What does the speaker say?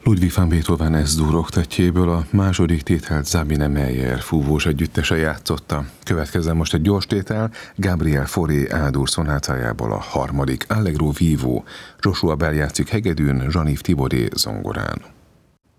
Ludwig van Beethoven S-dur oktetjéből a második tételt Sabine Meyer fúvós együttese játszotta. Következzen most egy gyors tétel, Gabriel Fauré A-dur szonátájából a harmadik, Allegro Vivo. Joshua Bell játszik hegedűn, Jean-Yves Thibaudet zongorán.